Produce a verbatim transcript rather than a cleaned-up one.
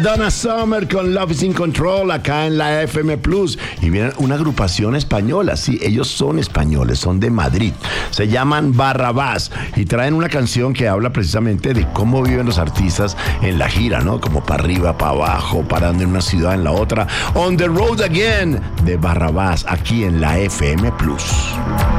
Donna Summer con Love is in Control acá en la F M Plus. Y viene una agrupación española. Sí, ellos son españoles, son de Madrid. Se llaman Barrabás y traen una canción que habla precisamente de cómo viven los artistas en la gira, ¿no? Como para arriba, para abajo, parando en una ciudad, en la otra. On the Road Again de Barrabás aquí en la F M Plus.